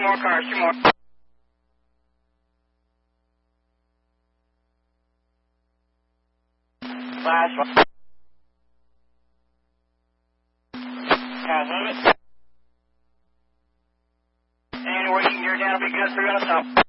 more cars, 2 more. Flash. Pass limit. And working gear down, be good, 3 on the top.